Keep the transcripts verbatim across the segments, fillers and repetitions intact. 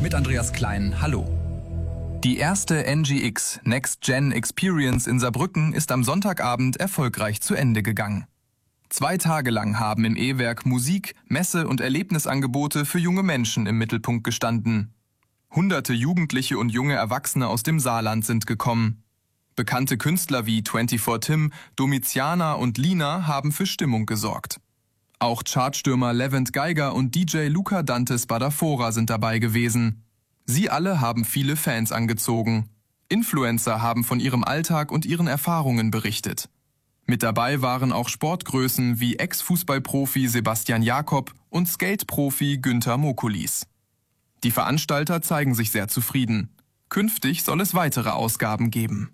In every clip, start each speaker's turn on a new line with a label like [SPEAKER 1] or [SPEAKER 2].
[SPEAKER 1] mit Andreas Klein. Hallo.
[SPEAKER 2] Die erste N G X Next Gen Experience in Saarbrücken ist am Sonntagabend erfolgreich zu Ende gegangen. Zwei Tage lang haben im E-Werk Musik, Messe und Erlebnisangebote für junge Menschen im Mittelpunkt gestanden. Hunderte Jugendliche und junge Erwachsene aus dem Saarland sind gekommen. Bekannte Künstler wie vierundzwanzig Tim, Domiziana und Lina haben für Stimmung gesorgt. Auch Chartstürmer Levent Geiger und D J Luca Dantes Badafora sind dabei gewesen. Sie alle haben viele Fans angezogen. Influencer haben von ihrem Alltag und ihren Erfahrungen berichtet. Mit dabei waren auch Sportgrößen wie Ex-Fußballprofi Sebastian Jakob und Skate-Profi Günther Mokulis. Die Veranstalter zeigen sich sehr zufrieden. Künftig soll es weitere Ausgaben geben.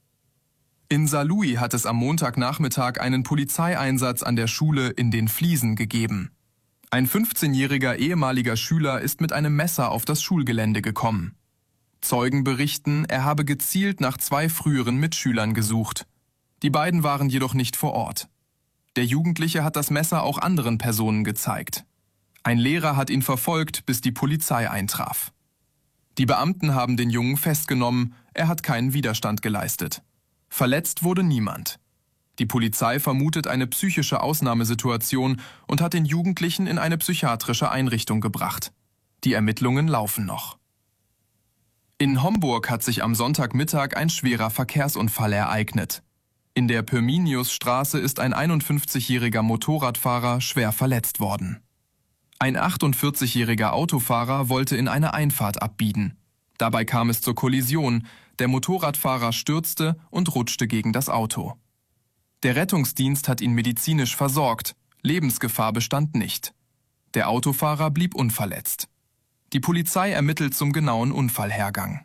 [SPEAKER 2] In Saarlouis hat es am Montagnachmittag einen Polizeieinsatz an der Schule in den Fliesen gegeben. Ein fünfzehnjähriger ehemaliger Schüler ist mit einem Messer auf das Schulgelände gekommen. Zeugen berichten, er habe gezielt nach zwei früheren Mitschülern gesucht. Die beiden waren jedoch nicht vor Ort. Der Jugendliche hat das Messer auch anderen Personen gezeigt. Ein Lehrer hat ihn verfolgt, bis die Polizei eintraf. Die Beamten haben den Jungen festgenommen, er hat keinen Widerstand geleistet. Verletzt wurde niemand. Die Polizei vermutet eine psychische Ausnahmesituation und hat den Jugendlichen in eine psychiatrische Einrichtung gebracht. Die Ermittlungen laufen noch. In Homburg hat sich am Sonntagmittag ein schwerer Verkehrsunfall ereignet. In der Pirminiusstraße ist ein einundfünfzigjähriger Motorradfahrer schwer verletzt worden. Ein achtundvierzigjähriger Autofahrer wollte in eine Einfahrt abbiegen. Dabei kam es zur Kollision. Der Motorradfahrer stürzte und rutschte gegen das Auto. Der Rettungsdienst hat ihn medizinisch versorgt. Lebensgefahr bestand nicht. Der Autofahrer blieb unverletzt. Die Polizei ermittelt zum genauen Unfallhergang.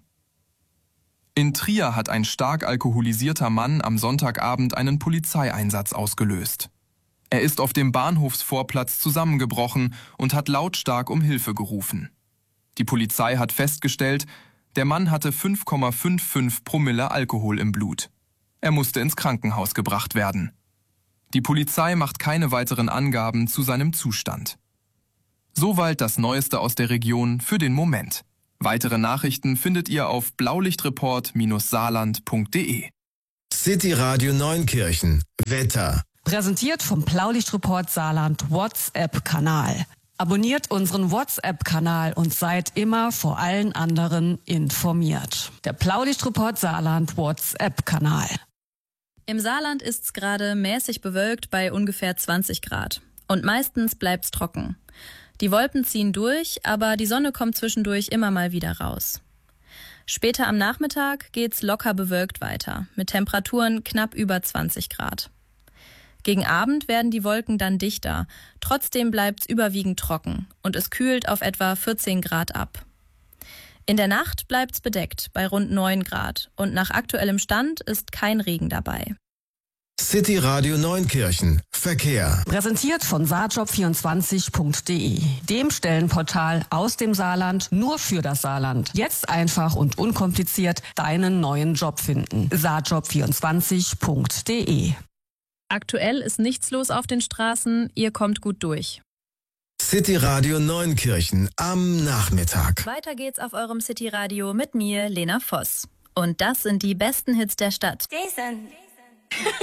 [SPEAKER 2] In Trier hat ein stark alkoholisierter Mann am Sonntagabend einen Polizeieinsatz ausgelöst. Er ist auf dem Bahnhofsvorplatz zusammengebrochen und hat lautstark um Hilfe gerufen. Die Polizei hat festgestellt, der Mann hatte fünf Komma fünfundfünfzig Promille Alkohol im Blut. Er musste ins Krankenhaus gebracht werden. Die Polizei macht keine weiteren Angaben zu seinem Zustand. Soweit das Neueste aus der Region für den Moment. Weitere Nachrichten findet ihr auf blaulichtreport Bindestrich saarland Punkt de.
[SPEAKER 3] City Radio Neunkirchen. Wetter.
[SPEAKER 4] Präsentiert vom Blaulichtreport Saarland WhatsApp-Kanal. Abonniert unseren WhatsApp-Kanal und seid immer vor allen anderen informiert. Der Blaulichtreport Saarland WhatsApp-Kanal.
[SPEAKER 5] Im Saarland ist's gerade mäßig bewölkt bei ungefähr zwanzig Grad. Und meistens bleibt's trocken. Die Wolken ziehen durch, aber die Sonne kommt zwischendurch immer mal wieder raus. Später am Nachmittag geht's locker bewölkt weiter, mit Temperaturen knapp über zwanzig Grad. Gegen Abend werden die Wolken dann dichter, trotzdem bleibt's überwiegend trocken und es kühlt auf etwa vierzehn Grad ab. In der Nacht bleibt's bedeckt bei rund neun Grad und nach aktuellem Stand ist kein Regen dabei.
[SPEAKER 3] City Radio Neunkirchen. Verkehr.
[SPEAKER 4] Präsentiert von saarjob vierundzwanzig Punkt de, dem Stellenportal aus dem Saarland nur für das Saarland. Jetzt einfach und unkompliziert deinen neuen Job finden. saarjob vierundzwanzig Punkt de.
[SPEAKER 5] Aktuell ist nichts los auf den Straßen, ihr kommt gut durch.
[SPEAKER 3] City Radio Neunkirchen am Nachmittag.
[SPEAKER 5] Weiter geht's auf eurem City Radio mit mir, Lena Voss. Und das sind die besten Hits der Stadt.
[SPEAKER 6] Jason.